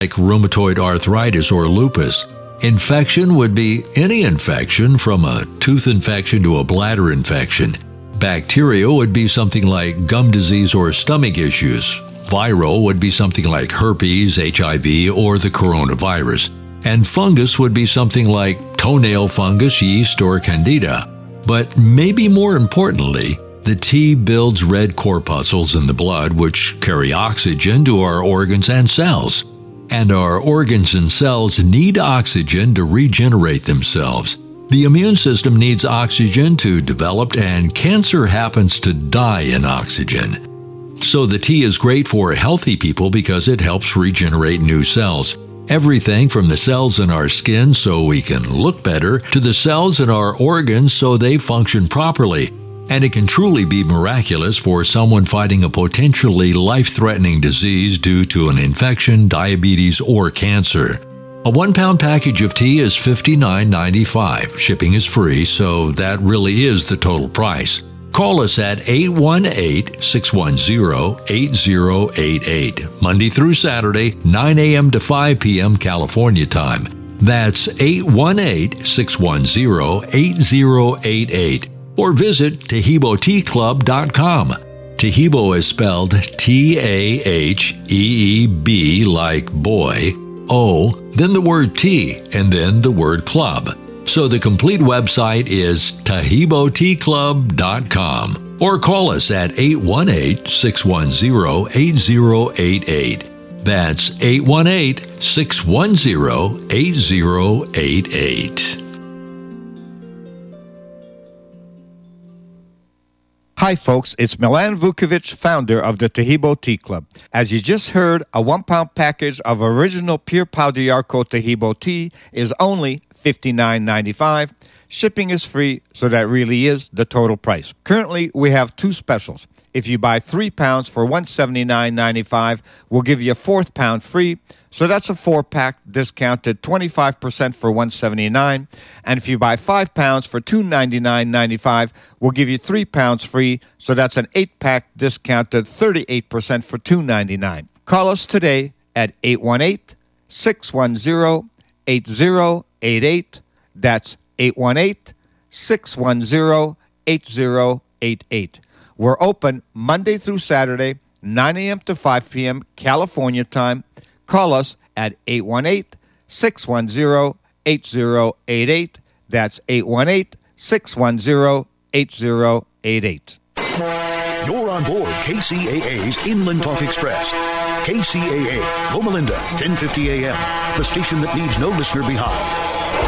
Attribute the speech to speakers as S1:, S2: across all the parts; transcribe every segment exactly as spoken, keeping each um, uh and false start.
S1: like rheumatoid arthritis or lupus. Infection would be any infection from a tooth infection to a bladder infection. Bacterial would be something like gum disease or stomach issues. Viral would be something like herpes, H I V, or the coronavirus. And fungus would be something like toenail fungus, yeast, or candida. But maybe more importantly, the tea builds red corpuscles in the blood which carry oxygen to our organs and cells. And our organs and cells need oxygen to regenerate themselves. The immune system needs oxygen to develop, and cancer happens to die in oxygen. So the tea is great for healthy people because it helps regenerate new cells. Everything from the cells in our skin so we can look better to the cells in our organs so they function properly. And it can truly be miraculous for someone fighting a potentially life-threatening disease due to an infection, diabetes, or cancer. A one-pound package of tea is fifty-nine ninety-five. Shipping is free, so that really is the total price. Call us at eight one eight, six one zero, eight zero eight eight, Monday through Saturday, nine a.m. to five p.m. California time. That's eight one eight, six one zero, eight zero eight eight. Or visit Taheebo Tea Club dot com. Taheebo is spelled T A H E E B like boy, O, then the word tea, and then the word club. So the complete website is Taheebo Tea Club dot com. Or call us at eight one eight, six one zero, eight zero eight eight. That's eight one eight, six one zero, eight zero eight eight.
S2: Hi folks, it's Milan Vukovic, founder of the Taheebo Tea Club. As you just heard, a one-pound package of original pure Pau d'Arco Taheebo tea is only fifty-nine ninety-five. Shipping is free, so that really is the total price. Currently, we have two specials. If you buy three pounds for one hundred seventy-nine ninety-five, we'll give you a fourth pound free. So that's a four-pack discounted twenty-five percent for one hundred seventy-nine dollars. And if you buy five pounds for two hundred ninety-nine ninety-five, we'll give you three pounds free. So that's an eight-pack discounted thirty-eight percent for two hundred ninety-nine dollars. Call us today at eight one eight, six one zero, eight zero eight eight. That's eight one eight, six one zero, eight zero eight eight. We're open Monday through Saturday, nine a.m. to five p.m. California time. Call us at eight one eight, six one zero, eight zero eight eight. That's eight one eight, six one zero, eight zero eight eight.
S3: You're on board K C A A's Inland Talk Express. K C A A, Loma Linda, ten fifty a.m. The station that leaves no listener behind.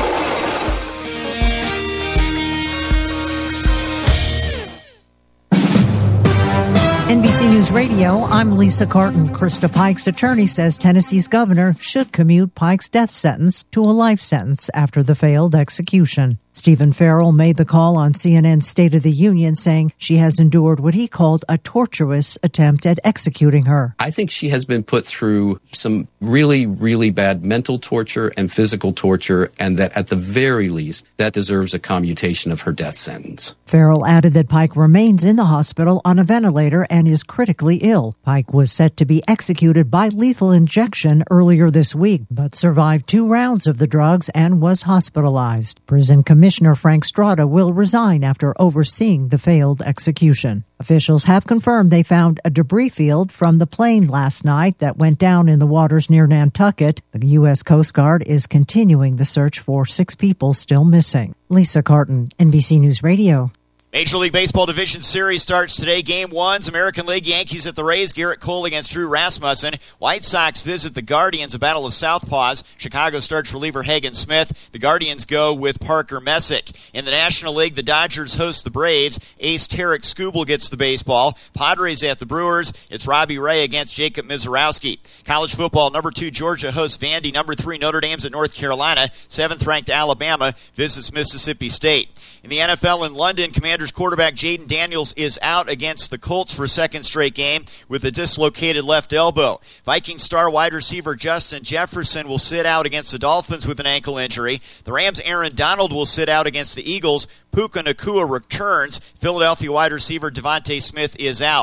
S4: N B C News Radio, I'm Lisa Carton. Krista Pike's attorney says Tennessee's governor should commute Pike's death sentence to a life sentence after the failed execution. Stephen Farrell made the call on C N N's State of the Union, saying she has endured what he called a tortuous attempt at executing her.
S5: I think she has been put through some really, really bad mental torture and physical torture, and that at the very least, that deserves a commutation of her death sentence.
S4: Farrell added that Pike remains in the hospital on a ventilator and is critically ill. Pike was set to be executed by lethal injection earlier this week, but survived two rounds of the drugs and was hospitalized. Prison Commissioner Commissioner Frank Strada will resign after overseeing the failed execution. Officials have confirmed they found a debris field from the plane last night that went down in the waters near Nantucket. The U S Coast Guard is continuing the search for six people still missing. Lisa Carton, N B C News Radio.
S6: Major League Baseball Division Series starts today. Game one's American League Yankees at the Rays. Garrett Cole against Drew Rasmussen. White Sox visit the Guardians, a battle of southpaws. Chicago starts reliever Hagen Smith. The Guardians go with Parker Messick. In the National League, the Dodgers host the Braves. Ace Tarek Skubal gets the baseball. Padres at the Brewers. It's Robbie Ray against Jacob Mizorowski. College football, number two Georgia hosts Vandy. Number three Notre Dame's at North Carolina. Seventh-ranked Alabama visits Mississippi State. In the N F L in London, Commanders quarterback Jaden Daniels is out against the Colts for a second straight game with a dislocated left elbow. Vikings star wide receiver Justin Jefferson will sit out against the Dolphins with an ankle injury. The Rams' Aaron Donald will sit out against the Eagles. Puka Nacua returns. Philadelphia wide receiver Devontae Smith is out.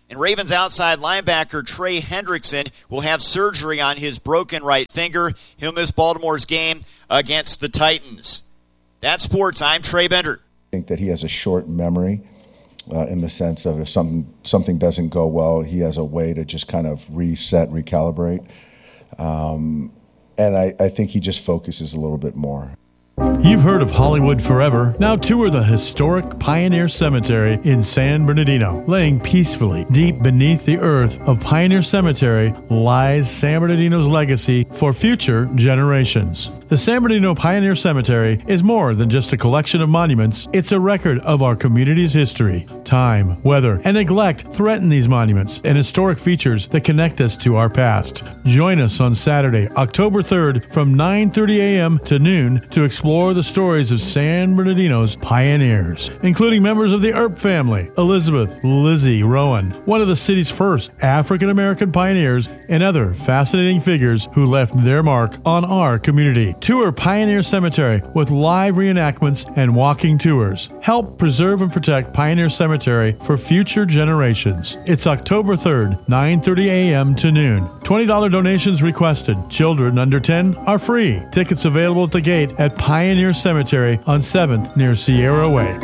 S6: And Ravens outside linebacker Trey Hendrickson will have surgery on his broken right finger. He'll miss Baltimore's game against the Titans. That's sports. I'm Trey Bender.
S7: I think that he has a short memory uh, in the sense of if something something doesn't go well, he has a way to just kind of reset, recalibrate. Um, and I, I think he just focuses a little bit more.
S8: You've heard of Hollywood Forever. Now tour the historic Pioneer Cemetery in San Bernardino. Laying peacefully deep beneath the earth of Pioneer Cemetery lies San Bernardino's legacy for future generations. The San Bernardino Pioneer Cemetery is more than just a collection of monuments. It's a record of our community's history. Time, weather, and neglect threaten these monuments and historic features that connect us to our past. Join us on Saturday, October third from nine thirty a.m. to noon to explore the stories of San Bernardino's pioneers, including members of the Earp family, Elizabeth Lizzie Rowan, one of the city's first African-American pioneers, and other fascinating figures who left their mark on our community. Tour Pioneer Cemetery with live reenactments and walking tours. Help preserve and protect Pioneer Cemetery for future generations. It's October third, nine thirty a.m. to noon. twenty dollars donations requested. Children under ten are free. Tickets available at the gate at Pioneer Cemetery on seventh near Sierra Way.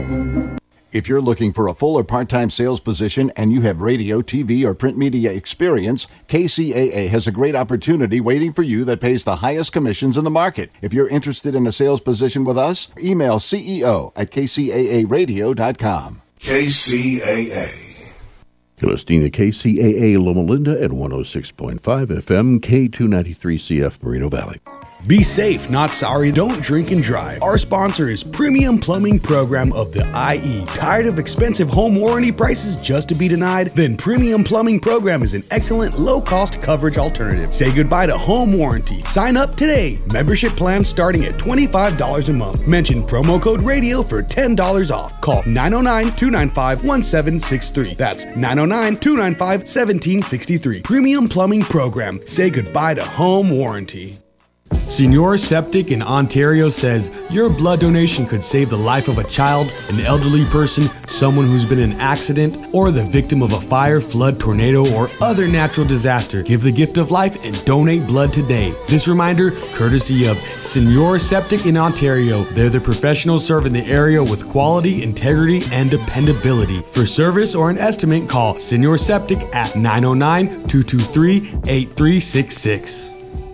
S9: If you're looking for a full or part-time sales position and you have radio, T V, or print media experience, K C A A has a great opportunity waiting for you that pays the highest commissions in the market. If you're interested in a sales position with us, email C E O at K C A A radio dot com.
S10: K C A A.
S11: You're listening to K C A A Loma Linda at one oh six point five F M, K two ninety-three C F Moreno Valley.
S12: Be safe, not sorry. Don't drink and drive. Our sponsor is Premium Plumbing Program of the I E. Tired of expensive home warranty prices just to be denied? Then Premium Plumbing Program is an excellent low-cost coverage alternative. Say goodbye to home warranty. Sign up today. Membership plans starting at twenty-five dollars a month. Mention promo code radio for ten dollars off. Call nine oh nine, two nine five, one seven six three. That's nine oh nine, two nine five, one seven six three. Premium Plumbing Program. Say goodbye to home warranty. Senior Septic in Ontario says your blood donation could save the life of a child, an elderly person, someone who's been in an accident, or the victim of a fire, flood, tornado, or other natural disaster. Give the gift of life and donate blood today. This reminder, courtesy of Senior Septic in Ontario. They're the professionals serving the area with quality, integrity, and dependability. For service or an estimate, call Senior Septic at nine oh nine, two two three, eight three six six.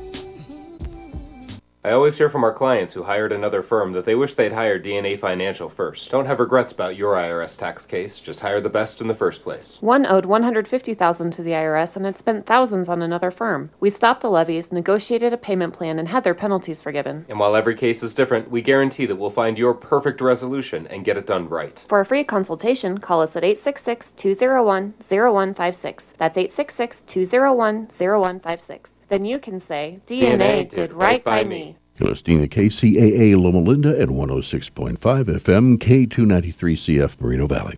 S13: I always hear from our clients who hired another firm that they wish they'd hired D N A Financial first. Don't have regrets about your I R S tax case, just hire the best in the first place.
S14: One owed one hundred fifty thousand dollars to the I R S and had spent thousands on another firm. We stopped the levies, negotiated a payment plan, and had their penalties forgiven.
S13: And while every case is different, we guarantee that we'll find your perfect resolution and get it done right.
S14: For a free consultation, call us at eight six six, two oh one, oh one five six. That's eight six six, two oh one, oh one five six. Then you can say, D N A did right by me.
S11: You're listening to K C A A Loma Linda at one oh six point five F M, K two ninety-three C F Moreno Valley.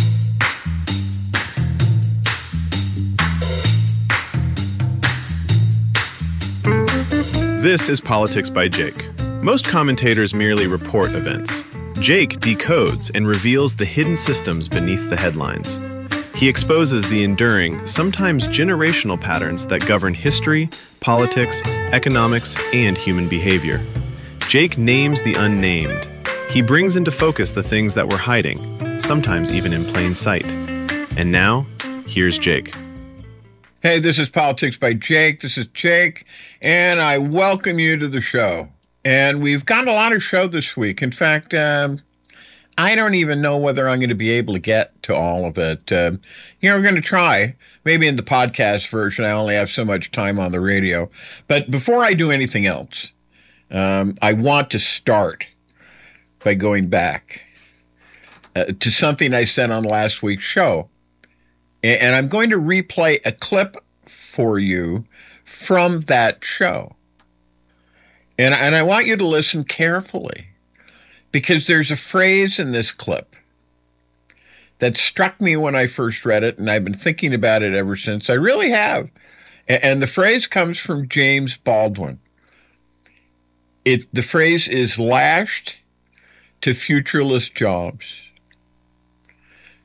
S15: This is Politics by Jake. Most commentators merely report events. Jake decodes and reveals the hidden systems beneath the headlines. He exposes the enduring, sometimes generational patterns that govern history, politics, economics, and human behavior. Jake names the unnamed. He brings into focus the things that we're hiding, sometimes even in plain sight. And now, here's Jake.
S16: Hey, this is Politics by Jake. This is Jake, and I welcome you to the show. And we've got a lot of show this week. In fact, um, I don't even know whether I'm going to be able to get to all of it. Uh, you know, we're going to try. Maybe in the podcast version, I only have so much time on the radio. But before I do anything else, um, I want to start by going back uh, to something I said on last week's show. And, and I'm going to replay a clip for you from that show. And, and I want you to listen carefully, because there's a phrase in this clip that struck me when I first read it, and I've been thinking about it ever since. I really have. And the phrase comes from James Baldwin. It the phrase is lashed to futureless jobs.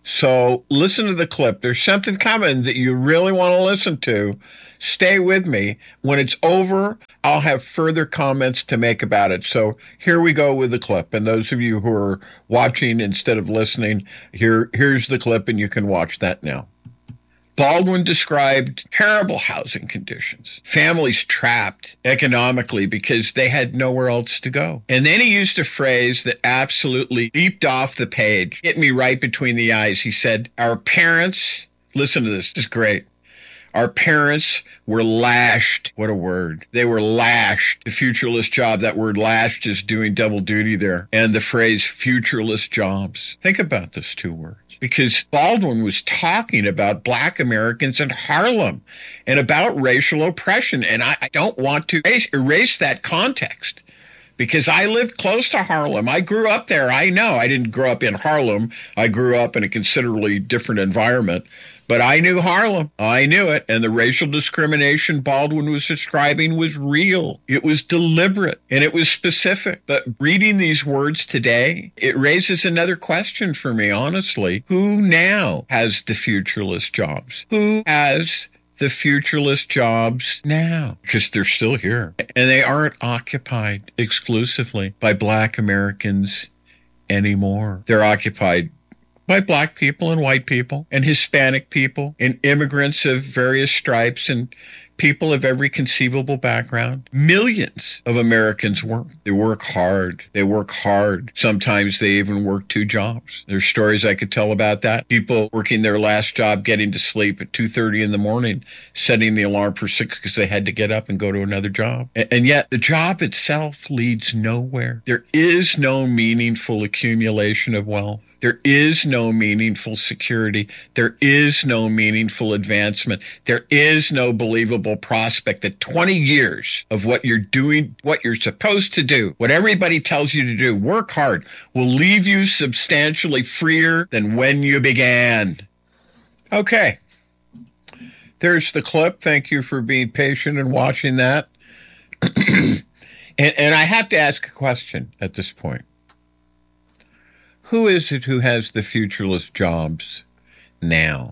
S16: So listen to the clip. There's something coming that you really want to listen to. Stay with me. When it's over, I'll have further comments to make about it. So here we go with the clip. And those of you who are watching instead of listening, here, here's the clip, and you can watch that now. Baldwin described terrible housing conditions, families trapped economically because they had nowhere else to go. And then he used a phrase that absolutely leaped off the page, hit me right between the eyes. He said, our parents, listen to this, this is great. Our parents were lashed. What a word. They were lashed. The futureless job, that word lashed is doing double duty there. And the phrase futureless jobs. Think about those two words. Because Baldwin was talking about Black Americans in Harlem and about racial oppression. And I, I don't want to erase, erase that context because I lived close to Harlem. I grew up there. I know I didn't grow up in Harlem. I grew up in a considerably different environment. But I knew Harlem. I knew it. And the racial discrimination Baldwin was describing was real. It was deliberate and it was specific. But reading these words today, it raises another question for me, honestly. Who now has the futureless jobs? Who has the futureless jobs now? Because they're still here. And they aren't occupied exclusively by Black Americans anymore. They're occupied by Black people and white people and Hispanic people and immigrants of various stripes and people of every conceivable background. Millions of Americans work. They work hard. They work hard. Sometimes they even work two jobs. There's stories I could tell about that. People working their last job, getting to sleep at two thirty in the morning, setting the alarm for six because they had to get up and go to another job. And yet the job itself leads nowhere. There is no meaningful accumulation of wealth. There is no meaningful security. There is no meaningful advancement. There is no believable prospect that twenty years of what you're doing, what you're supposed to do, what everybody tells you to do, work hard, will leave you substantially freer than when you began. Okay. There's the clip. Thank you for being patient and watching that. and, and I have to ask a question at this point. Who is it who has the futureless jobs now?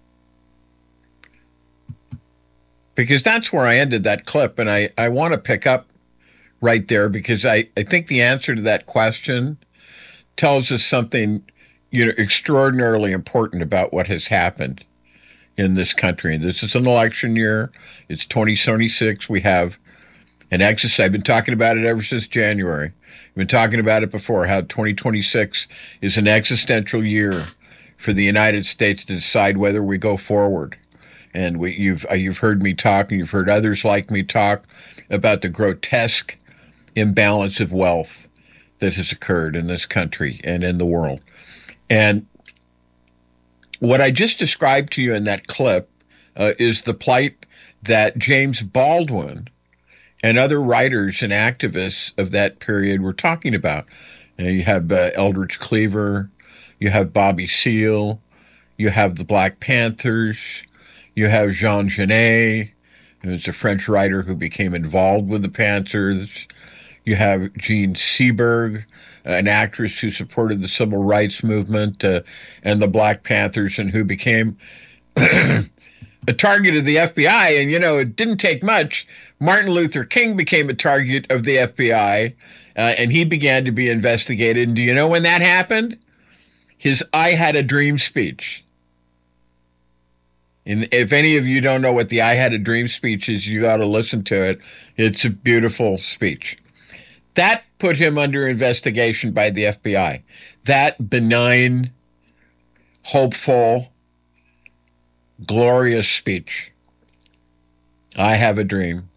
S16: Because that's where I ended that clip, and I, I want to pick up right there because I, I think the answer to that question tells us something, you know, extraordinarily important about what has happened in this country. And this is an election year. It's twenty twenty-six. We have an exodus. I've been talking about it ever since January. I've been talking about it before, how twenty twenty-six is an existential year for the United States to decide whether we go forward. And we, you've uh, you've heard me talk, and you've heard others like me talk about the grotesque imbalance of wealth that has occurred in this country and in the world. And what I just described to you in that clip uh, is the plight that James Baldwin and other writers and activists of that period were talking about. Uh, you have uh, Eldridge Cleaver, you have Bobby Seale, you have the Black Panthers, you have Jean Genet, who's a French writer who became involved with the Panthers. You have Jean Seberg, an actress who supported the civil rights movement uh, and the Black Panthers and who became a target of the F B I. And, you know, it didn't take much. Martin Luther King became a target of the F B I, uh, and he began to be investigated. And do you know when that happened? His I Had a Dream speech. And if any of you don't know what the I Had a Dream speech is, you got to listen to it. It's a beautiful speech. That put him under investigation by the F B I. That benign, hopeful, glorious speech. I have a dream.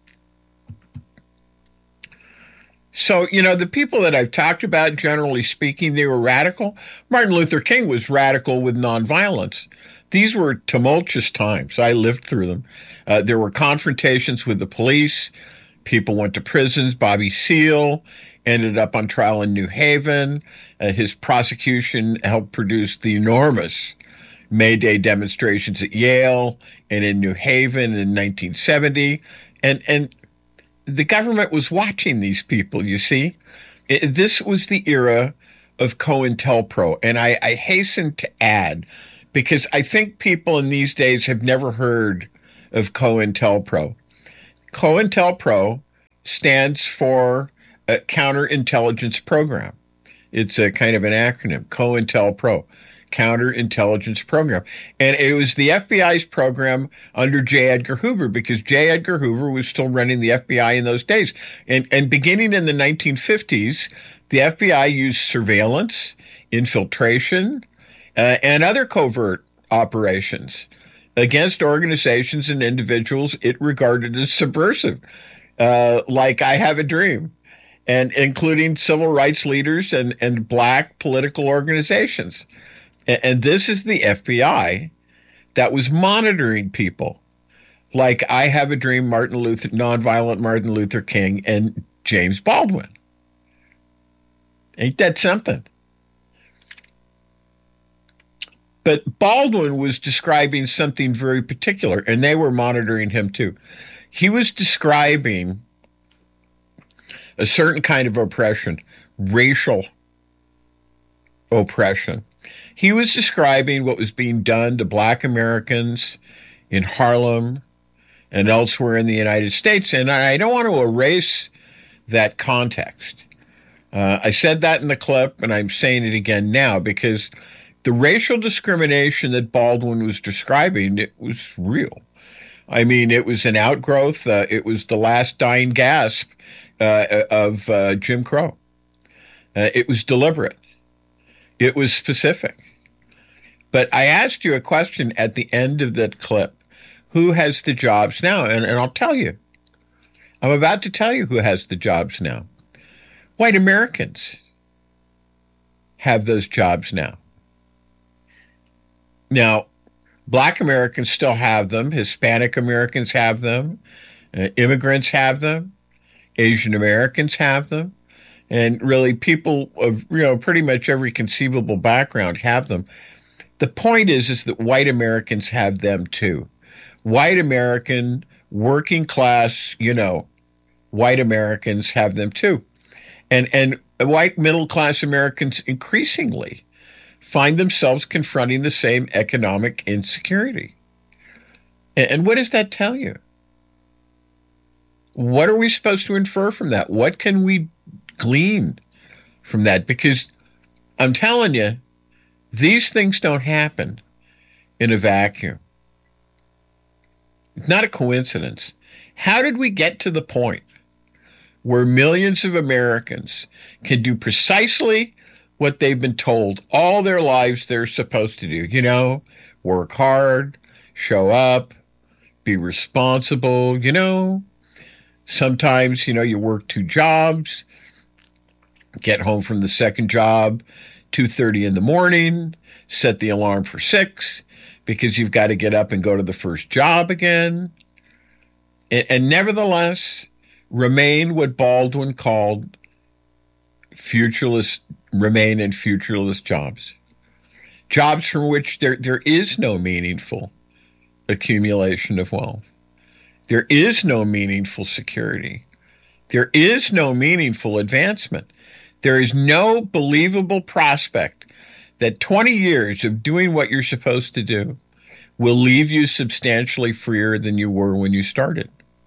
S16: So, you know, the people that I've talked about, generally speaking, they were radical. Martin Luther King was radical with nonviolence. These were tumultuous times. I lived through them. Uh, there were confrontations with the police. People went to prisons. Bobby Seale ended up on trial in New Haven. Uh, his prosecution helped produce the enormous May Day demonstrations at Yale and in New Haven in nineteen seventy. And, and the government was watching these people, you see. It, this was the era of COINTELPRO. And I, I hasten to add, because I think people in these days have never heard of COINTELPRO. COINTELPRO stands for a Counterintelligence Program. It's a kind of an acronym, COINTELPRO, Counterintelligence Program. And it was the F B I's program under J. Edgar Hoover, because J. Edgar Hoover was still running the F B I in those days. And, and beginning in the nineteen fifties, the F B I used surveillance, infiltration, uh, and other covert operations against organizations and individuals it regarded as subversive, uh, like I Have a Dream, and including civil rights leaders and, and black political organizations. And, and this is the F B I that was monitoring people like I Have a Dream, Martin Luther, nonviolent Martin Luther King, and James Baldwin. Ain't that something? But Baldwin was describing something very particular, and they were monitoring him too. He was describing a certain kind of oppression, racial oppression. He was describing what was being done to Black Americans in Harlem and elsewhere in the United States, and I don't want to erase that context. Uh, I said that in the clip, and I'm saying it again now, because the racial discrimination that Baldwin was describing, it was real. I mean, it was an outgrowth. Uh, it was the last dying gasp uh, of uh, Jim Crow. Uh, it was deliberate. It was specific. But I asked you a question at the end of that clip. Who has the jobs now? And, and I'll tell you. I'm about to tell you who has the jobs now. White Americans have those jobs now. Now, Black Americans still have them. Hispanic Americans have them. Uh, immigrants have them. Asian Americans have them. And really, people of, you know, pretty much every conceivable background have them. The point is, is that white Americans have them too. White American, working class, you know, white Americans have them too. And, and white middle class Americans increasingly find themselves confronting the same economic insecurity. And, and what does that tell you? What are we supposed to infer from that? What can we glean from that? Because I'm telling you, these things don't happen in a vacuum. It's not a coincidence. How did we get to the point where millions of Americans can do precisely what they've been told all their lives they're supposed to do? You know, work hard, show up, be responsible, you know. Sometimes, you know, you work two jobs, get home from the second job, two thirty in the morning, set the alarm for six because you've got to get up and go to the first job again. And, and nevertheless, remain what Baldwin called futureless, remain in futureless jobs. Jobs from which there, there is no meaningful accumulation of wealth. There is no meaningful security. There is no meaningful advancement. There is no believable prospect that twenty years of doing what you're supposed to do will leave you substantially freer than you were when you started.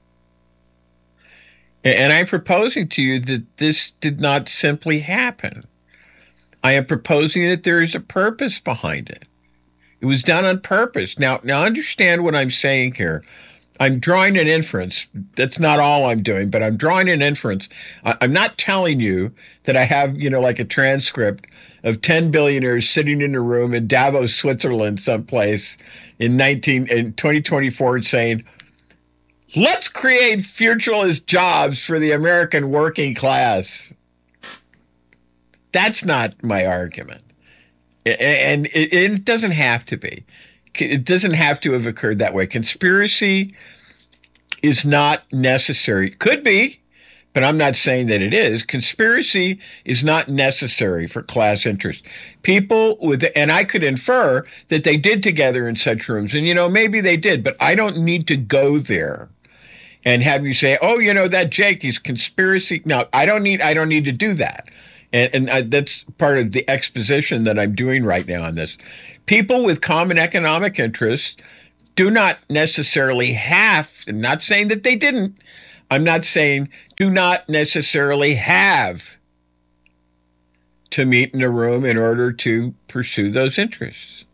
S16: And I'm proposing to you that this did not simply happen. I am proposing that there is a purpose behind it. It was done on purpose. Now, now understand what I'm saying here. I'm drawing an inference. That's not all I'm doing, but I'm drawing an inference. I'm not telling you that I have, you know, like a transcript of ten billionaires sitting in a room in Davos, Switzerland, someplace in nineteen in twenty twenty-four and saying, let's create futureless jobs for the American working class. That's not my argument. And it doesn't have to be. It doesn't have to have occurred that way. Conspiracy is not necessary. It could be, but I'm not saying that it is. Conspiracy is not necessary for class interest. People with, and I could infer that they did together in such rooms. And, you know, maybe they did, but I don't need to go there and have you say, oh, you know, that Jake, he's conspiracy. No, I don't need, I don't need to do that. And, and I, that's part of the exposition that I'm doing right now on this. People with common economic interests do not necessarily have, I'm not saying that they didn't, I'm not saying do not necessarily have to meet in a room in order to pursue those interests.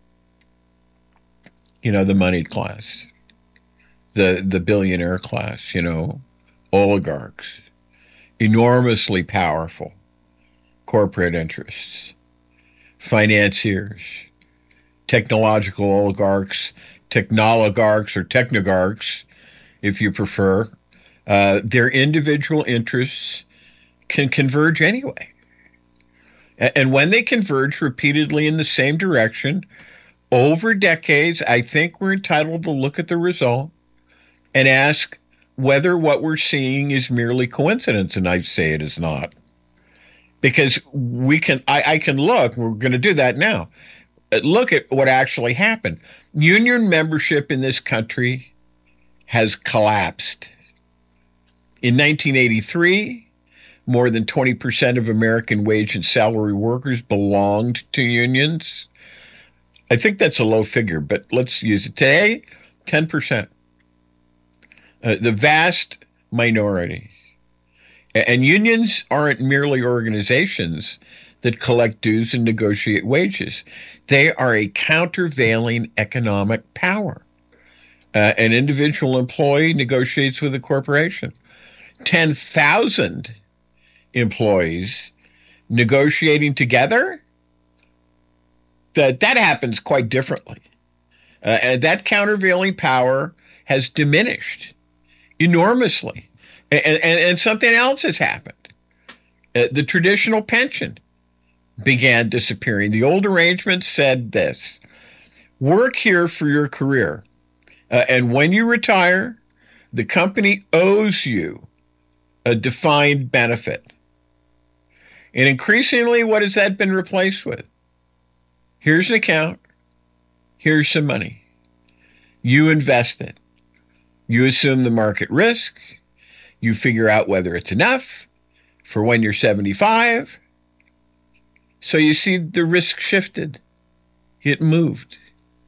S16: You know, the moneyed class, the, the billionaire class, you know, oligarchs, enormously powerful corporate interests, financiers, technological oligarchs, technologarchs or technogarchs, if you prefer. Uh, their individual interests can converge anyway. And when they converge repeatedly in the same direction, over decades, I think we're entitled to look at the result and ask whether what we're seeing is merely coincidence, and I say it is not. Because we can, I, I can look, we're going to do that now, look at what actually happened. Union membership in this country has collapsed. In nineteen eighty-three, more than twenty percent of American wage and salary workers belonged to unions. I think that's a low figure, but let's use it. Today, ten percent. Uh, the vast minority. And unions aren't merely organizations that collect dues and negotiate wages. They are a countervailing economic power. Uh, an individual employee negotiates with a corporation. ten thousand employees negotiating together, that, that happens quite differently. Uh, and that countervailing power has diminished enormously. And, and, and something else has happened. Uh, the traditional pension began disappearing. The old arrangement said this: work here for your career. Uh, and when you retire, the company owes you a defined benefit. And increasingly, what has that been replaced with? Here's an account. Here's some money. You invest it. You assume the market risk. You figure out whether it's enough for when you're seventy-five. So you see the risk shifted. It moved.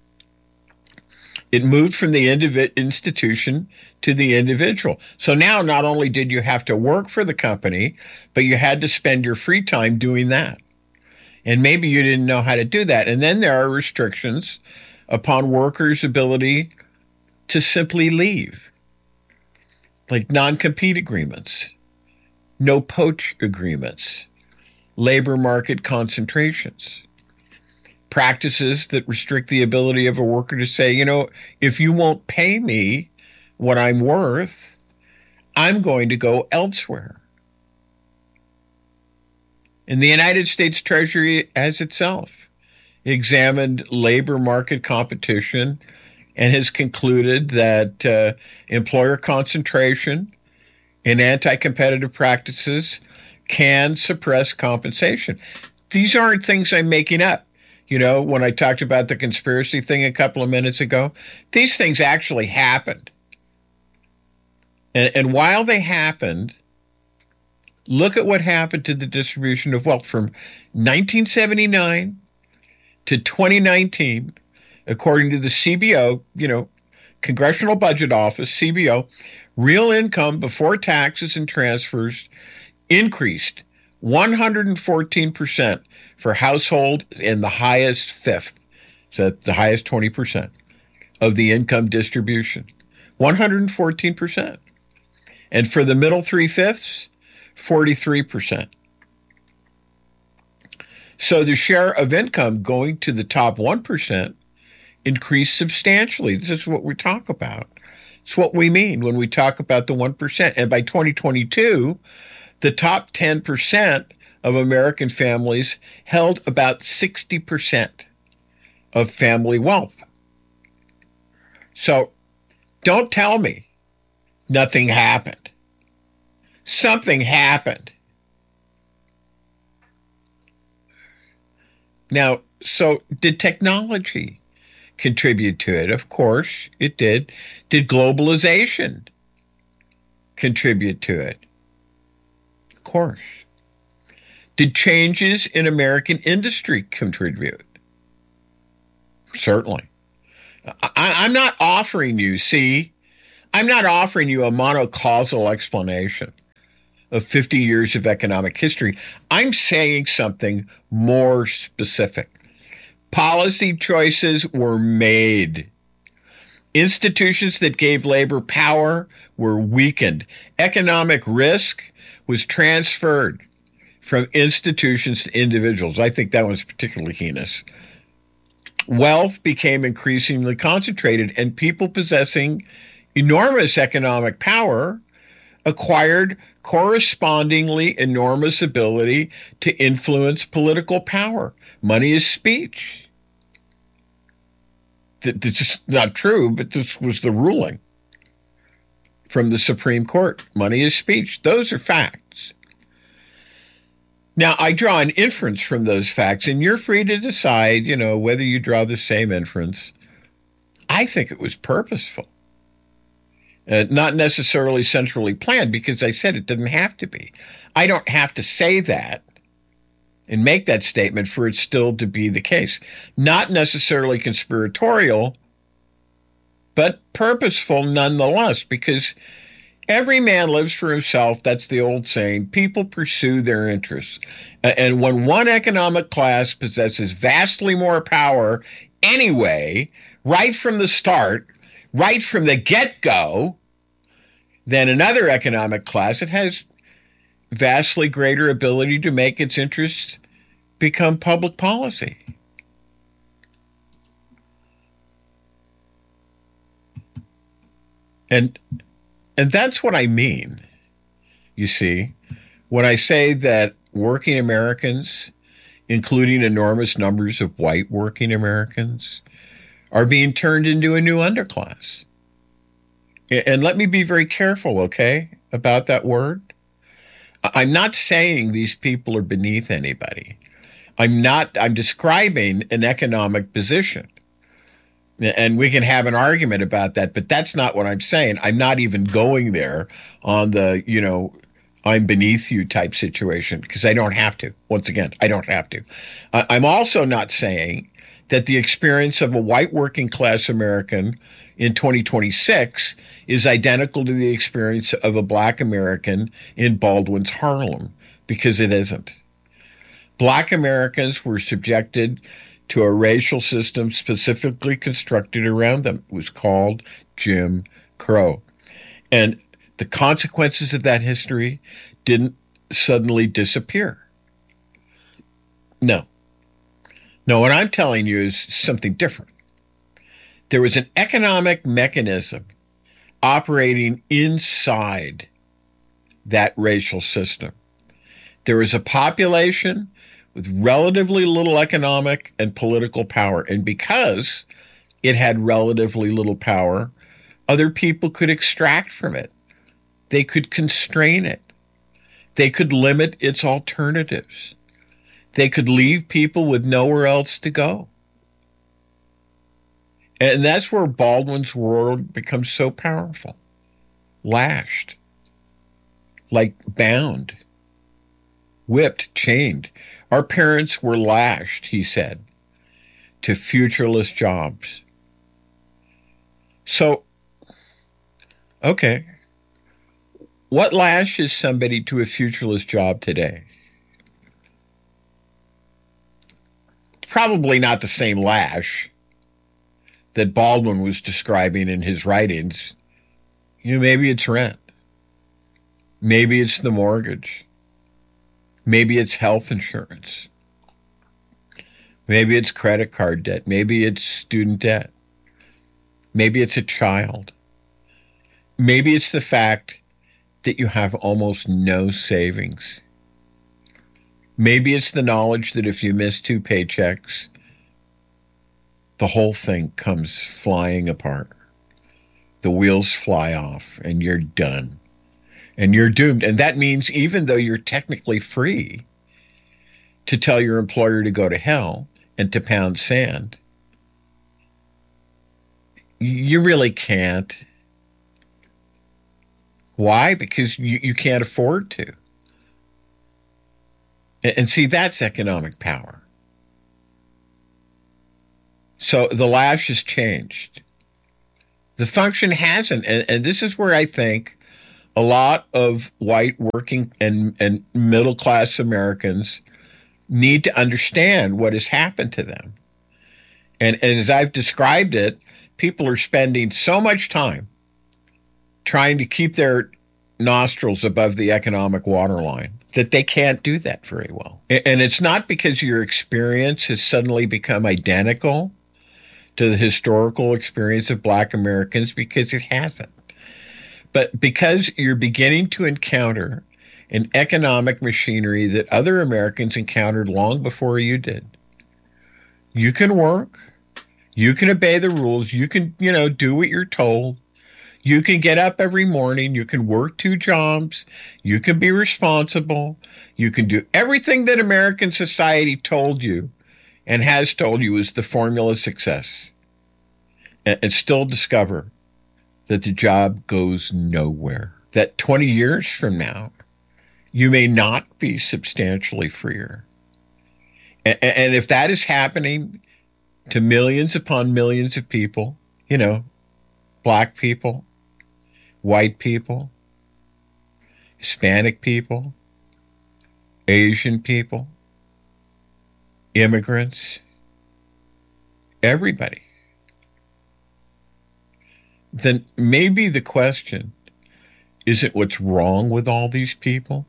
S16: It moved from the indiv- institution to the individual. So now not only did you have to work for the company, but you had to spend your free time doing that. And maybe you didn't know how to do that. And then there are restrictions upon workers' ability to simply leave. Like non-compete agreements, no poach agreements, labor market concentrations, practices that restrict the ability of a worker to say, you know, if you won't pay me what I'm worth, I'm going to go elsewhere. And the United States Treasury has itself examined labor market competition and has concluded that uh, employer concentration in anti-competitive practices can suppress compensation. These aren't things I'm making up. You know, when I talked about the conspiracy thing a couple of minutes ago, these things actually happened. And, and while they happened, look at what happened to the distribution of wealth from nineteen seventy-nine to twenty nineteen. According to the C B O, you know, Congressional Budget Office, C B O, real income before taxes and transfers increased one hundred fourteen percent for household in the highest fifth, so that's the highest twenty percent of the income distribution, one hundred fourteen percent. And for the middle three-fifths, forty-three percent. So the share of income going to the top one percent increased substantially. This is what we talk about. It's what we mean when we talk about the one percent. And by twenty twenty-two, the top ten percent of American families held about sixty percent of family wealth. So don't tell me nothing happened. Something happened. Now, so did technology contribute to it? Of course it did. Did globalization contribute to it? Of course. Did changes in American industry contribute? Certainly. I, I'm not offering you, see, I'm not offering you a monocausal explanation of fifty years of economic history. I'm saying something more specific. Policy choices were made. Institutions that gave labor power were weakened. Economic risk was transferred from institutions to individuals. I think that was particularly heinous. Wealth became increasingly concentrated, and people possessing enormous economic power acquired correspondingly enormous ability to influence political power. Money is speech. This is not true, but this was the ruling from the Supreme Court. Money is speech. Those are facts. Now, I draw an inference from those facts, and you're free to decide, you know, whether you draw the same inference. I think it was purposeful. Uh, not necessarily centrally planned, because I said it didn't have to be. I don't have to say that and make that statement for it still to be the case. Not necessarily conspiratorial, but purposeful nonetheless, because every man lives for himself. That's the old saying. People pursue their interests. And when one economic class possesses vastly more power anyway, right from the start, right from the get-go, than another economic class, it has vastly greater ability to make its interests become public policy. And and that's what I mean, you see, when I say that working Americans, including enormous numbers of white working Americans, are being turned into a new underclass. And let me be very careful, okay, about that word. I'm not saying these people are beneath anybody. I'm not, I'm describing an economic position. And we can have an argument about that, but that's not what I'm saying. I'm not even going there on the, you know, I'm beneath you type situation, because I don't have to. Once again, I don't have to. I'm also not saying that the experience of a white working class American in twenty twenty-six is identical to the experience of a black American in Baldwin's Harlem, because it isn't. Black Americans were subjected to a racial system specifically constructed around them. It was called Jim Crow. And the consequences of that history didn't suddenly disappear. No. No, what I'm telling you is something different. There was an economic mechanism operating inside that racial system. There was a population with relatively little economic and political power. And because it had relatively little power, other people could extract from it. They could constrain it. They could limit its alternatives. They could leave people with nowhere else to go. And that's where Baldwin's world becomes so powerful. Lashed. Like bound. Whipped, chained. Our parents were lashed, he said, to futureless jobs. So, okay. What lashes somebody to a futureless job today? Probably not the same lash that Baldwin was describing in his writings. You know, maybe it's rent. Maybe it's the mortgage. Maybe it's health insurance. Maybe it's credit card debt. Maybe it's student debt. Maybe it's a child. Maybe it's the fact that you have almost no savings. Maybe it's the knowledge that if you miss two paychecks, the whole thing comes flying apart. The wheels fly off and you're done. And you're doomed. And that means even though you're technically free to tell your employer to go to hell and to pound sand, you really can't. Why? Because you, you can't afford to. And see, that's economic power. So the lash has changed. The function hasn't. And, and this is where I think a lot of white working and, and middle-class Americans need to understand what has happened to them. And, and as I've described it, people are spending so much time trying to keep their nostrils above the economic waterline that they can't do that very well. And it's not because your experience has suddenly become identical to the historical experience of Black Americans, because it hasn't. But because you're beginning to encounter an economic machinery that other Americans encountered long before you did. You can work, you can obey the rules, you can, you know, do what you're told. You can get up every morning, you can work two jobs, you can be responsible, you can do everything that American society told you and has told you is the formula of success, and, and still discover that the job goes nowhere. That twenty years from now, you may not be substantially freer. And, and if that is happening to millions upon millions of people, you know, Black people, white people, Hispanic people, Asian people, immigrants, everybody, then maybe the question isn't what's wrong with all these people.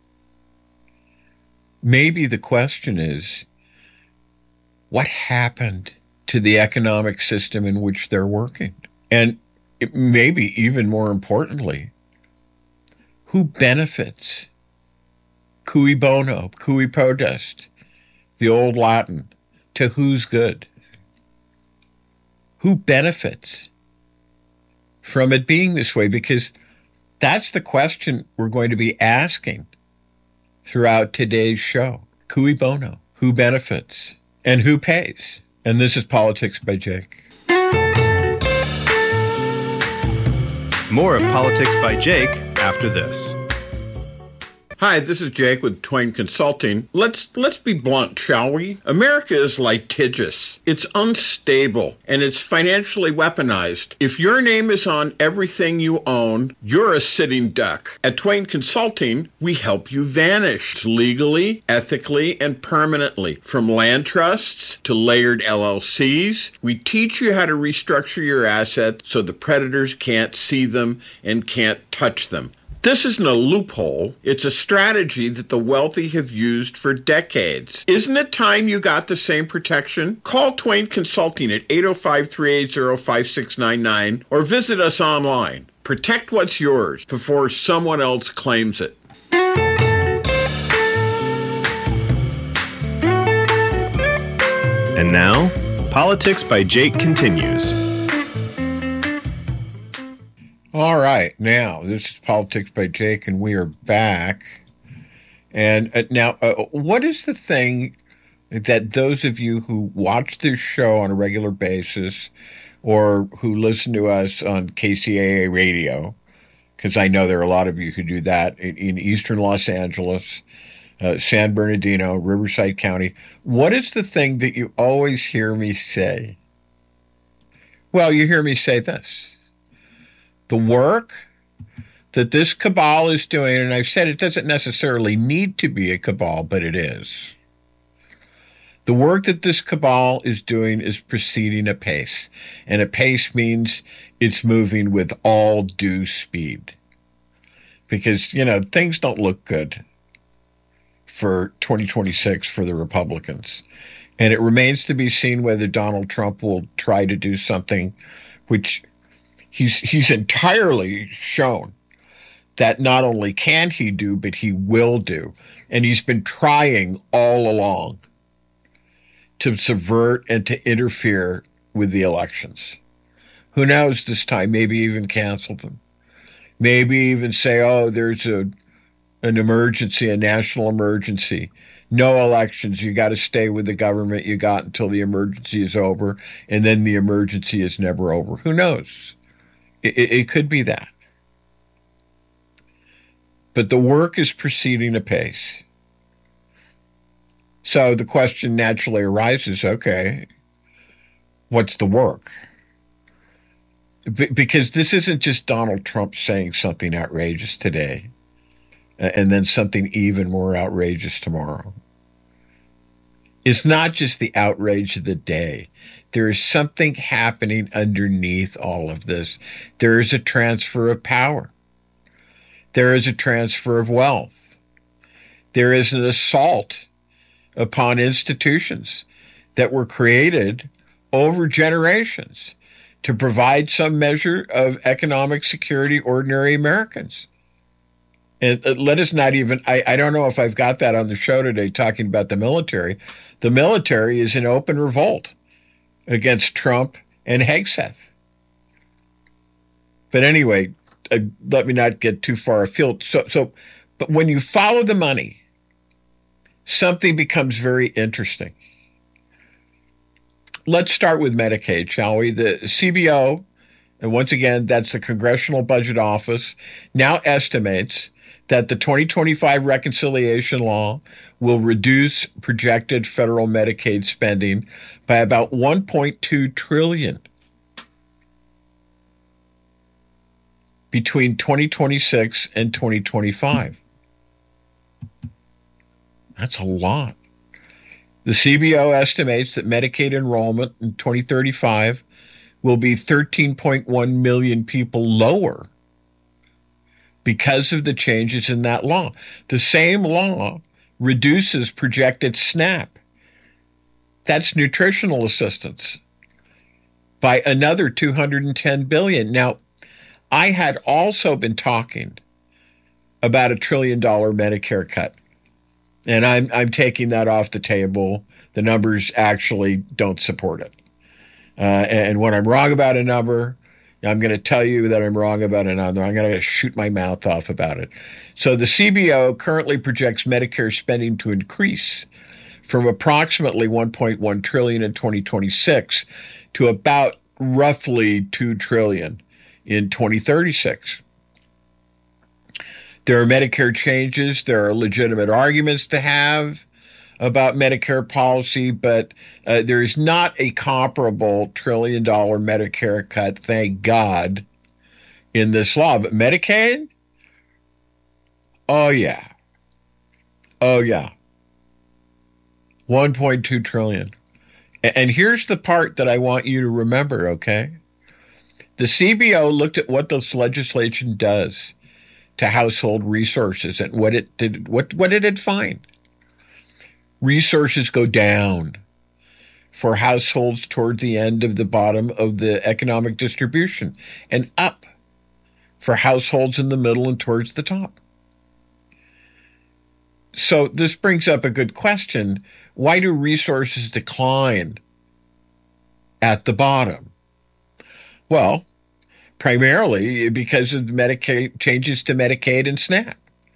S16: Maybe the question is, what happened to the economic system in which they're working? And it, maybe even more importantly, who benefits? Cui bono, cui prodest, the old Latin, to whose good? Who benefits from it being this way? Because that's the question we're going to be asking throughout today's show. Cui bono, who benefits and who pays? And this is Politics by Jake.
S15: More of Politics by Jake after this.
S16: Hi, this is Jake with Twain Consulting. Let's let's be blunt, shall we? America is litigious. It's unstable, and it's financially weaponized. If your name is on everything you own, you're a sitting duck. At Twain Consulting, we help you vanish legally, ethically, and permanently. From land trusts to layered L L Cs, we teach you how to restructure your assets so the predators can't see them and can't touch them. This isn't a loophole. It's a strategy that the wealthy have used for decades. Isn't it time you got the same protection? Call Twain Consulting at eight oh five, three eight oh, five six nine nine or visit us online. Protect what's yours before someone else claims it.
S15: And now, Politics by Jake continues.
S16: All right, now, this is Politics by Jake, and we are back. And uh, now, uh, what is the thing that those of you who watch this show on a regular basis or who listen to us on K C A A radio, because I know there are a lot of you who do that in, in eastern Los Angeles, uh, San Bernardino, Riverside County, what is the thing that you always hear me say? Well, you hear me say this. The work that this cabal is doing, and I've said it doesn't necessarily need to be a cabal, but it is. The work that this cabal is doing is proceeding apace, and apace means it's moving with all due speed. Because, you know, things don't look good for twenty twenty-six for the Republicans. And it remains to be seen whether Donald Trump will try to do something which He's he's entirely shown that not only can he do, but he will do. And he's been trying all along to subvert and to interfere with the elections. Who knows this time? Maybe even cancel them. Maybe even say, oh, there's a an emergency, a national emergency. No elections. You got to stay with the government you got until the emergency is over. And then the emergency is never over. Who knows? It, it could be that. But the work is proceeding apace. So the question naturally arises, okay, what's the work? B- because this isn't just Donald Trump saying something outrageous today and then something even more outrageous tomorrow. It's not just the outrage of the day. There is something happening underneath all of this. There is a transfer of power. There is a transfer of wealth. There is an assault upon institutions that were created over generations to provide some measure of economic security to ordinary Americans. And let us not even, I, I don't know if I've got that on the show today talking about the military. The military is in open revolt against Trump and Hegseth. But anyway, uh, let me not get too far afield. So, so, but when you follow the money, something becomes very interesting. Let's start with Medicaid, shall we? The C B O, and once again, that's the Congressional Budget Office, now estimates that the twenty twenty-five reconciliation law will reduce projected federal Medicaid spending by about one point two trillion dollars between twenty twenty-six and twenty twenty-five. That's a lot. The C B O estimates that Medicaid enrollment in twenty thirty-five will be thirteen point one million people lower because of the changes in that law. The same law reduces projected SNAP, that's nutritional assistance, by another two hundred ten billion dollars. Now, I had also been talking about a trillion dollar Medicare cut. And I'm I'm taking that off the table. The numbers actually don't support it. Uh, and when I'm wrong about a number, I'm going to tell you that I'm wrong about another. I'm going to shoot my mouth off about it. So the C B O currently projects Medicare spending to increase from approximately one point one trillion dollars in twenty twenty-six to about roughly two trillion dollars in twenty thirty-six. There are Medicare changes. There are legitimate arguments to have about Medicare policy, but uh, there is not a comparable trillion dollar Medicare cut, thank God, in this law. But Medicaid? Oh, yeah. Oh, yeah. one point two trillion dollars. And here's the part that I want you to remember, okay? The C B O looked at what this legislation does to household resources and what it did, what, what did it find? Resources go down for households toward the end of the bottom of the economic distribution and up for households in the middle and towards the top. So this brings up a good question. Why do resources decline at the bottom? Well, primarily because of the Medicaid changes to Medicaid and SNAP.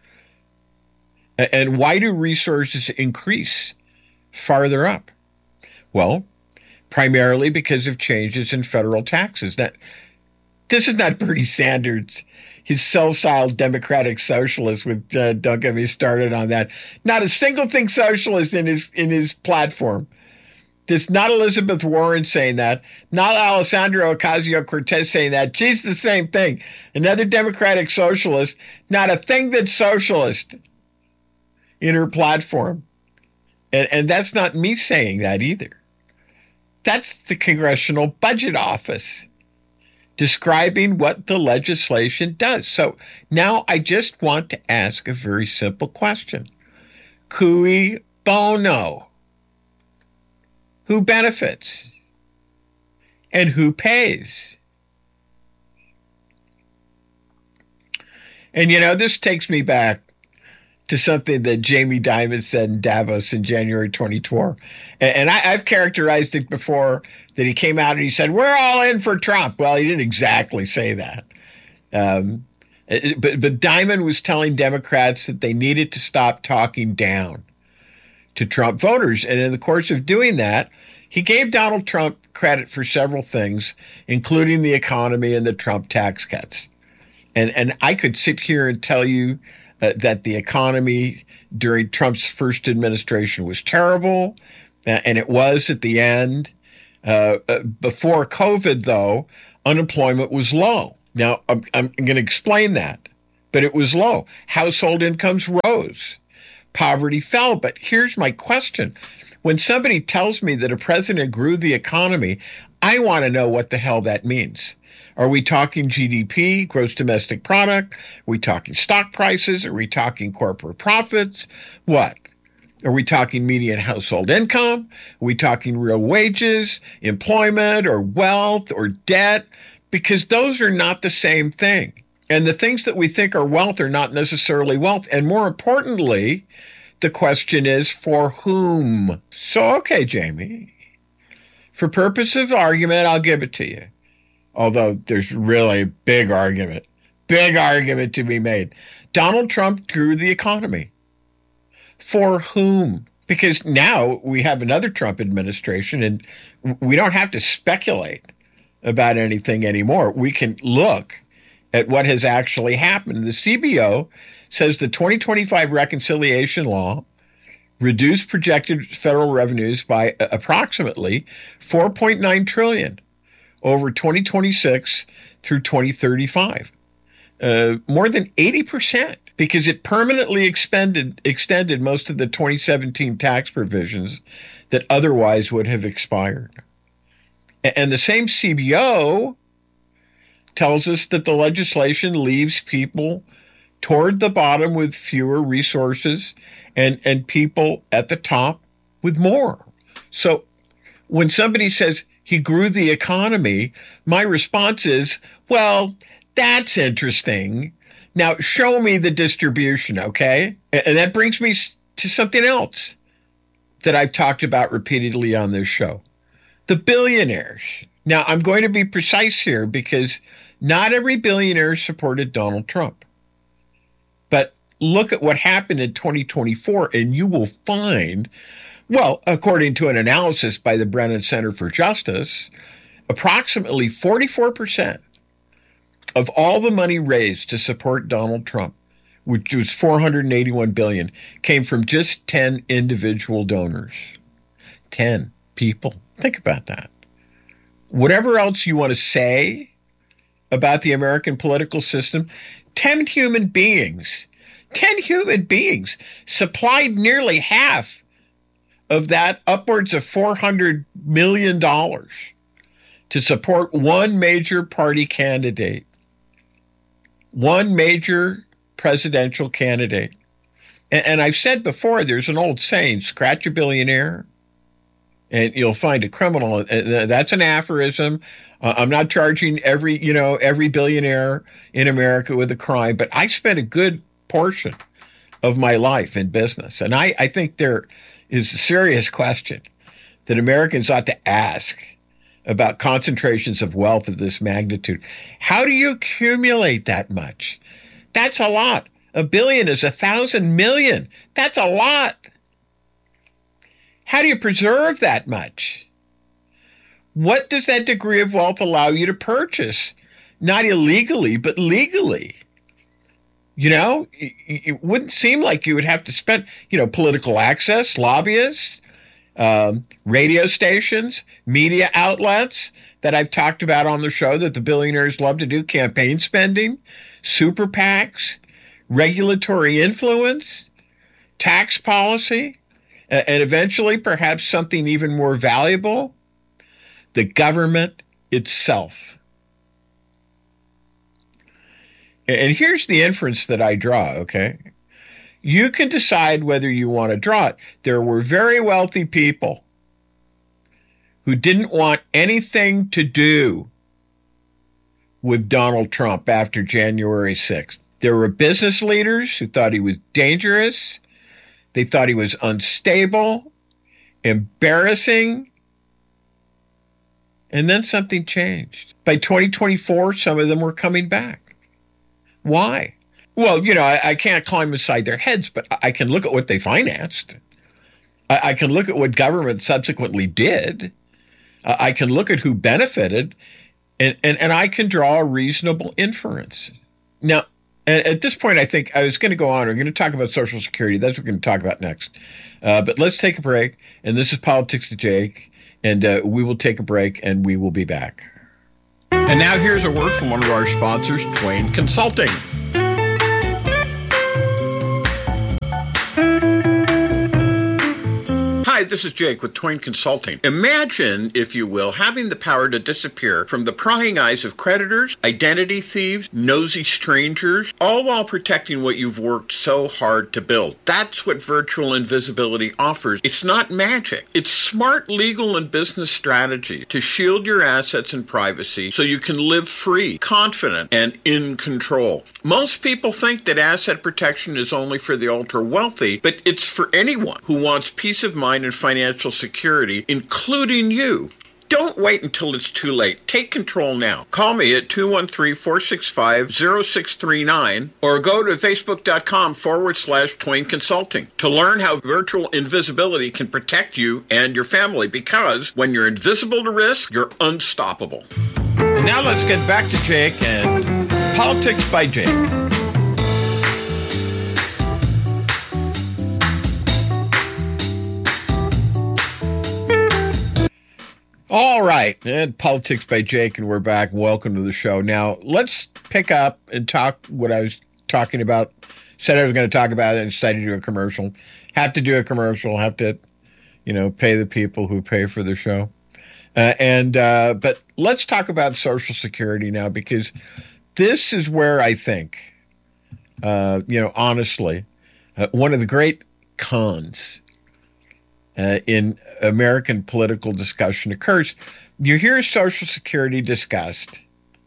S16: And why do resources increase farther up? Well, primarily because of changes in federal taxes. Now, this is not Bernie Sanders, his self-styled democratic socialist. With uh, don't get me started on that. Not a single thing socialist in his in his platform. There's not Elizabeth Warren saying that, not Alessandro Ocasio-Cortez saying that. She's the same thing. Another democratic socialist, not a thing that's socialist in her platform. And, and that's not me saying that either. That's the Congressional Budget Office describing what the legislation does. So now I just want to ask a very simple question. Cui bono? Who benefits? And who pays? And, you know, this takes me back to something that Jamie Dimon said in Davos in January twenty-four. And, and I, I've characterized it before that he came out and he said, we're all in for Trump. Well, he didn't exactly say that. Um, but, but Dimon was telling Democrats that they needed to stop talking down to Trump voters. And in the course of doing that, he gave Donald Trump credit for several things, including the economy and the Trump tax cuts. And and I could sit here and tell you uh, that the economy during Trump's first administration was terrible, uh, and it was at the end. Uh, uh, before COVID, though, unemployment was low. Now, I'm, I'm going to explain that, but it was low. Household incomes rose. Poverty fell. But here's my question. When somebody tells me that a president grew the economy, I want to know what the hell that means. Are we talking G D P, gross domestic product? Are we talking stock prices? Are we talking corporate profits? What? Are we talking median household income? Are we talking real wages, employment, or wealth, or debt? Because those are not the same thing. And the things that we think are wealth are not necessarily wealth. And more importantly, the question is for whom? So, okay, Jamie, for purposes of argument, I'll give it to you. Although there's really a big argument, big argument to be made. Donald Trump grew the economy. For whom? Because now we have another Trump administration and we don't have to speculate about anything anymore. We can look at what has actually happened. The C B O says the twenty twenty-five reconciliation law reduced projected federal revenues by approximately four point nine trillion dollars over twenty twenty-six through twenty thirty-five. Uh, more than eighty percent, because it permanently expended, extended most of the twenty seventeen tax provisions that otherwise would have expired. And the same C B O tells us that the legislation leaves people toward the bottom with fewer resources and, and people at the top with more. So when somebody says he grew the economy, my response is, well, that's interesting. Now, show me the distribution, okay? And that brings me to something else that I've talked about repeatedly on this show. The billionaires. Now, I'm going to be precise here because not every billionaire supported Donald Trump. But look at what happened in twenty twenty-four, and you will find, well, according to an analysis by the Brennan Center for Justice, approximately forty-four percent of all the money raised to support Donald Trump, which was four hundred eighty-one billion dollars, came from just ten individual donors. ten people. Think about that. Whatever else you want to say about the American political system, ten human beings, ten human beings supplied nearly half of that, upwards of four hundred million dollars, to support one major party candidate, one major presidential candidate. And, and I've said before, there's an old saying, scratch a billionaire and you'll find a criminal. That's an aphorism. Uh, I'm not charging every, you know, every billionaire in America with a crime, but I spent a good portion of my life in business. And I, I think there is a serious question that Americans ought to ask about concentrations of wealth of this magnitude. How do you accumulate that much? That's a lot. A billion is a thousand million. That's a lot. How do you preserve that much? What does that degree of wealth allow you to purchase? Not illegally, but legally. You know, it wouldn't seem like you would have to spend, you know, political access, lobbyists, um, radio stations, media outlets that I've talked about on the show that the billionaires love to do, campaign spending, super PACs, regulatory influence, tax policy, and eventually perhaps something even more valuable, the government itself. And here's the inference that I draw, okay? You can decide whether you want to draw it. There were very wealthy people who didn't want anything to do with Donald Trump after January sixth. There were business leaders who thought he was dangerous. They thought he was unstable, embarrassing. And then something changed. By twenty twenty-four, some of them were coming back. Why? Well, you know, I, I can't climb inside their heads, but I can look at what they financed. I, I can look at what government subsequently did. Uh, I can look at who benefited, and, and, and I can draw a reasonable inference. Now, And at this point, I think I was going to go on. We're going to talk about Social Security. That's what we're going to talk about next. Uh, but let's take a break. And this is Politics with Jake. And uh, we will take a break, and we will be back. And now here's a word from one of our sponsors, Twain Consulting. Hi, this is Jake with Twain Consulting. Imagine, if you will, having the power to disappear from the prying eyes of creditors, identity thieves, nosy strangers, all while protecting what you've worked so hard to build. That's what virtual invisibility offers. It's not magic. It's smart legal and business strategy to shield your assets and privacy so you can live free, confident, and in control. Most people think that asset protection is only for the ultra-wealthy, but it's for anyone who wants peace of mind and financial security, including you. Don't wait until it's too late. Take control now. Call me at two one three, four six five, zero six three nine or go to facebook.com forward slash Twain Consulting to learn how virtual invisibility can protect you and your family, because when you're invisible to risk, you're unstoppable. And now let's get back to Jake and Politics by Jake. All right, and Politics by Jake, and we're back. Welcome to the show. Now, let's pick up and talk what I was talking about. Said I was going to talk about it and decided to do a commercial. Have to do a commercial. Have to, you know, pay the people who pay for the show. Uh, and uh, but let's talk about Social Security now, because this is where I think, uh, you know, honestly, uh, one of the great cons Uh, in American political discussion occurs. You hear Social Security discussed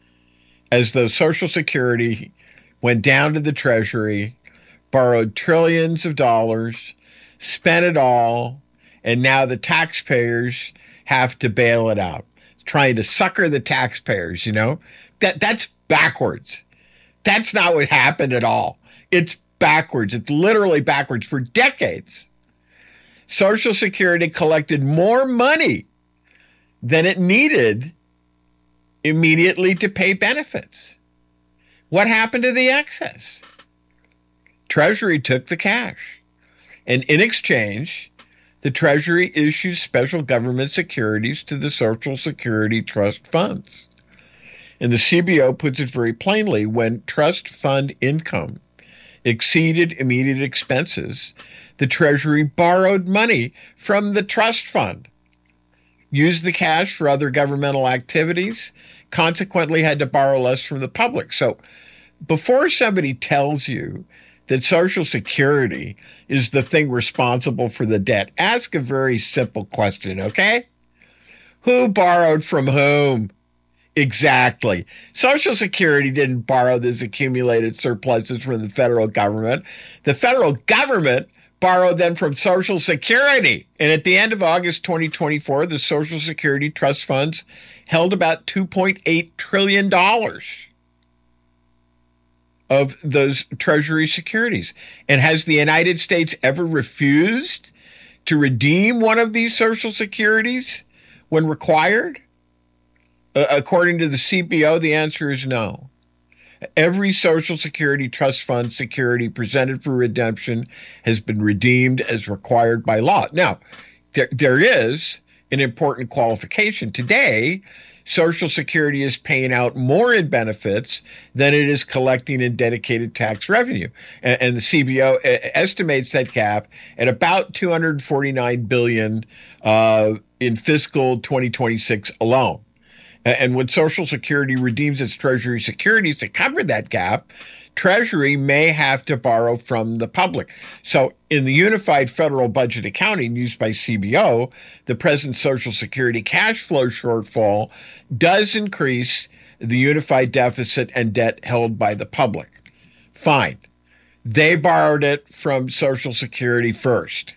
S16: as though Social Security went down to the Treasury, borrowed trillions of dollars, spent it all, and now the taxpayers have to bail it out. Trying to sucker the taxpayers, you know? That that's backwards. That's not what happened at all. It's backwards. It's literally backwards. For decades, Social Security collected more money than it needed immediately to pay benefits. What happened to the excess? Treasury took the cash. And in exchange, the Treasury issues special government securities to the Social Security trust funds. And the C B O puts it very plainly: when trust fund income exceeded immediate expenses, the Treasury borrowed money from the trust fund, used the cash for other governmental activities, consequently had to borrow less from the public. So before somebody tells you that Social Security is the thing responsible for the debt, ask a very simple question, okay? Who borrowed from whom? Exactly. Social Security didn't borrow these accumulated surpluses from the federal government. The federal government borrowed them from Social Security. And at the end of August twenty twenty-four, the Social Security trust funds held about two point eight trillion dollars of those Treasury securities. And has the United States ever refused to redeem one of these Social Securities when required? Uh, according to the C B O, the answer is no. Every Social Security trust fund security presented for redemption has been redeemed as required by law. Now, there, there is an important qualification. Today, Social Security is paying out more in benefits than it is collecting in dedicated tax revenue. And, and the C B O estimates that gap at about two hundred forty-nine billion dollars uh, in fiscal twenty twenty-six alone. And when Social Security redeems its Treasury securities to cover that gap, Treasury may have to borrow from the public. So in the Unified Federal Budget Accounting used by C B O, the present Social Security cash flow shortfall does increase the unified deficit and debt held by the public. Fine. They borrowed it from Social Security first.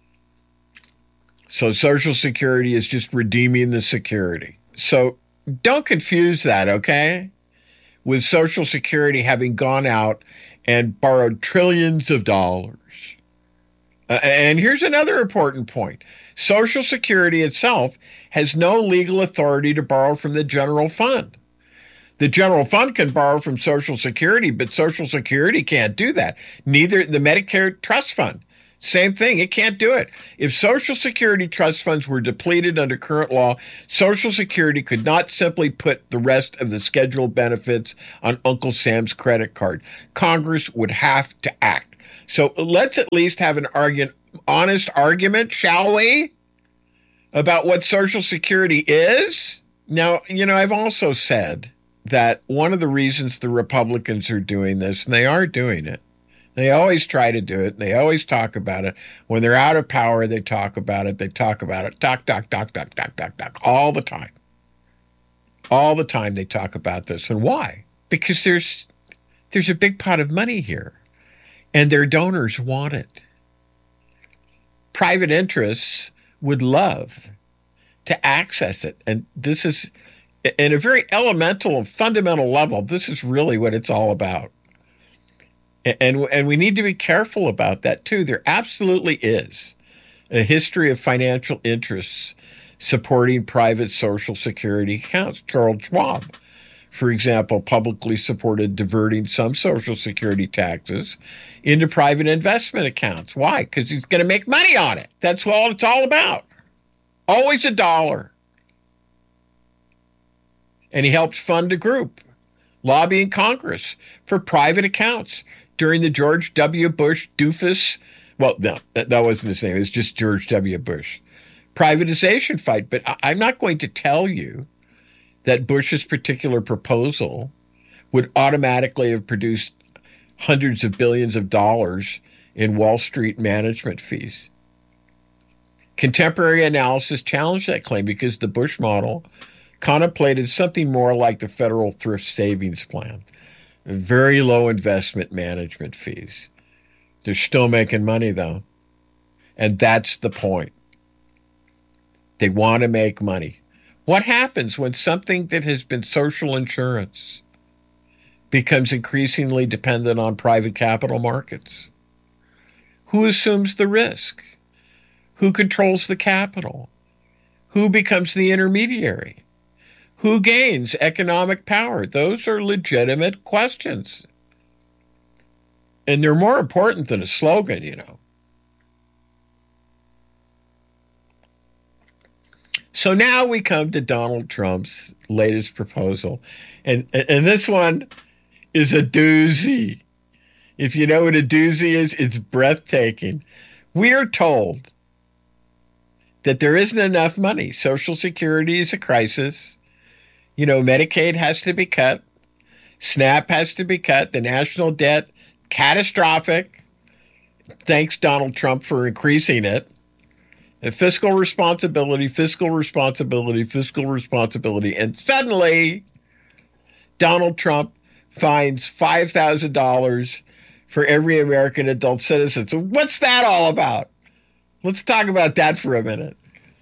S16: So Social Security is just redeeming the security. So don't confuse that, okay? With Social Security having gone out and borrowed trillions of dollars. Uh, and here's another important point. Social Security itself has no legal authority to borrow from the general fund. The general fund can borrow from Social Security, but Social Security can't do that. Neither the Medicare Trust Fund. Same thing. It can't do it. If Social Security trust funds were depleted under current law, Social Security could not simply put the rest of the scheduled benefits on Uncle Sam's credit card. Congress would have to act. So let's at least have an argument, honest argument, shall we, about what Social Security is? Now, you know, I've also said that one of the reasons the Republicans are doing this, and they are doing it, they always try to do it, they always talk about it. When they're out of power, they talk about it, they talk about it, talk, talk, talk, talk, talk, talk, talk, all the time. All the time they talk about this. And why? Because there's there's a big pot of money here, and their donors want it. Private interests would love to access it. And this is, in a very elemental and fundamental level, this is really what it's all about. And, and we need to be careful about that, too. There absolutely is a history of financial interests supporting private Social Security accounts. Charles Schwab, for example, publicly supported diverting some Social Security taxes into private investment accounts. Why? Because he's going to make money on it. That's all it's all about. Always a dollar. And he helped fund a group lobbying Congress for private accounts during the George W. Bush doofus, well, no, that, that wasn't his name. It was just George W. Bush privatization fight. But I, I'm not going to tell you that Bush's particular proposal would automatically have produced hundreds of billions of dollars in Wall Street management fees. Contemporary analysis challenged that claim because the Bush model contemplated something more like the federal thrift savings plan, very low investment management fees. They're still making money, though. And that's the point. They want to make money. What happens when something that has been social insurance becomes increasingly dependent on private capital markets? Who assumes the risk? Who controls the capital? Who becomes the intermediary? Who gains economic power? Those are legitimate questions. And they're more important than a slogan, you know. So now we come to Donald Trump's latest proposal. And, and this one is a doozy. If you know what a doozy is, it's breathtaking. We're told that there isn't enough money. Social Security is a crisis. You know, Medicaid has to be cut. SNAP has to be cut. The national debt, catastrophic. Thanks, Donald Trump, for increasing it. And fiscal responsibility, fiscal responsibility, fiscal responsibility. And suddenly, Donald Trump finds five thousand dollars for every American adult citizen. So what's that all about? Let's talk about that for a minute.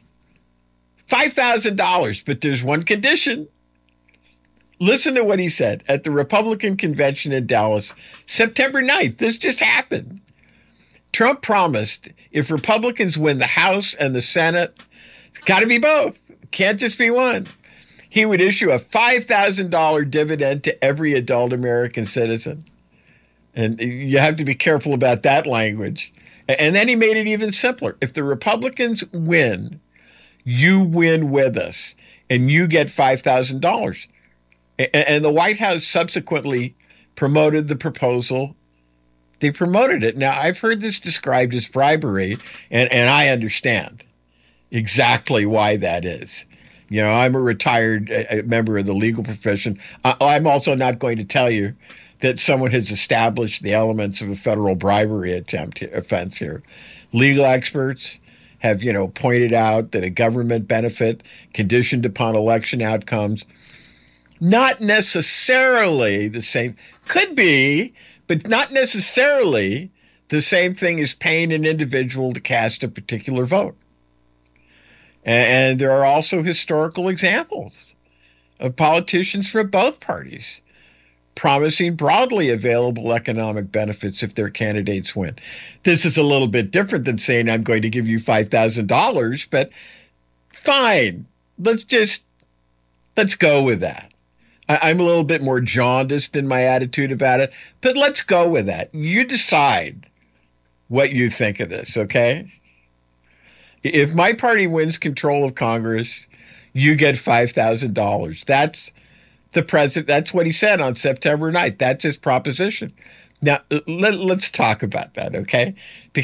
S16: five thousand dollars, but there's one condition. Listen to what he said at the Republican convention in Dallas, September ninth. This just happened. Trump promised if Republicans win the House and the Senate, it's got to be both. Can't just be one. He would issue a five thousand dollars dividend to every adult American citizen. And you have to be careful about that language. And then he made it even simpler. If the Republicans win, you win with us, and you get five thousand dollars. And the White House subsequently promoted the proposal. They promoted it. Now, I've heard this described as bribery, and, and I understand exactly why that is. You know, I'm a retired uh, member of the legal profession. I, I'm also not going to tell you that someone has established the elements of a federal bribery attempt offense here. Legal experts have, you know, pointed out that a government benefit conditioned upon election outcomes, not necessarily the same, could be, but not necessarily the same thing as paying an individual to cast a particular vote. And, and there are also historical examples of politicians from both parties promising broadly available economic benefits if their candidates win. This is a little bit different than saying I'm going to give you five thousand dollars, but fine. Let's just, let's go with that. I, I'm a little bit more jaundiced in my attitude about it, but let's go with that. You decide what you think of this, okay? If my party wins control of Congress, you get five thousand dollars. That's the president. That's what he said on September ninth. That's his proposition. Now, let, let's talk about that, okay?